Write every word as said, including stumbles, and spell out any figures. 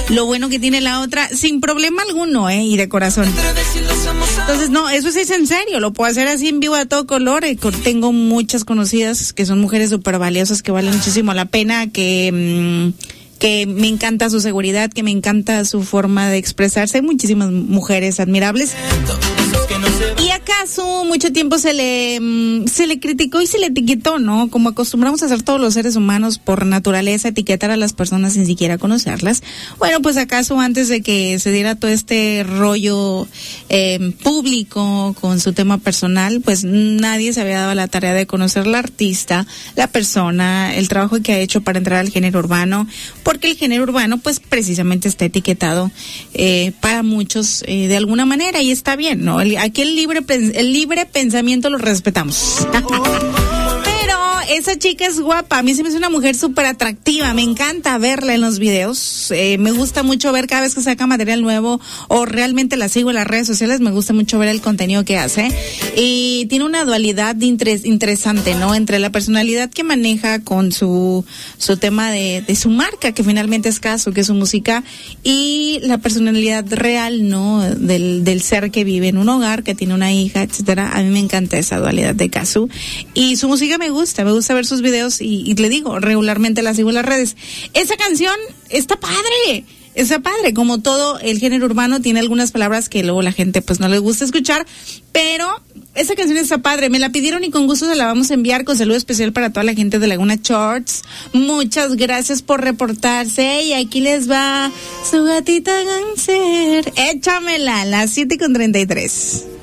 lo bueno que tiene la otra, sin problema alguno, ¿eh? Y de corazón. Entonces, no, eso sí es en serio, lo puedo hacer así en vivo a todo color. Tengo muchas conocidas que son mujeres súper valiosas, que valen muchísimo la pena, que... Mmm, que me encanta su seguridad, que me encanta su forma de expresarse. Hay muchísimas mujeres admirables. Y acaso mucho tiempo se le se le criticó y se le etiquetó, ¿no? Como acostumbramos a hacer todos los seres humanos por naturaleza, etiquetar a las personas sin siquiera conocerlas. Bueno, pues acaso antes de que se diera todo este rollo eh, público con su tema personal, pues nadie se había dado la tarea de conocer la artista, la persona, el trabajo que ha hecho para entrar al género urbano, porque el género urbano pues precisamente está etiquetado eh, para muchos eh, de alguna manera, y está bien, ¿no? El, aquí el libre el libre pensamiento lo respetamos. Pero esa chica es guapa, a mí se me hace una mujer súper atractiva, me encanta verla en los videos, eh, me gusta mucho ver cada vez que saca material nuevo, o realmente la sigo en las redes sociales, me gusta mucho ver el contenido que hace, y tiene una dualidad de interes, interesante, ¿no? Entre la personalidad que maneja con su su tema de, de su marca, que finalmente es Casu, que es su música, y la personalidad real, ¿no? Del, del ser que vive en un hogar, que tiene una hija, etcétera. A mí me encanta esa dualidad de Casu, y su música me gusta, me gusta ver sus videos, y, y le digo, regularmente la sigo en las redes. Esa canción está padre, está padre, como todo el género urbano tiene algunas palabras que luego la gente pues no le gusta escuchar, pero esa canción está padre, me la pidieron y con gusto se la vamos a enviar, con saludo especial para toda la gente de Laguna Shorts. Muchas gracias por reportarse, y aquí les va su gatita Gánser. Échamela, las siete con treinta y tres.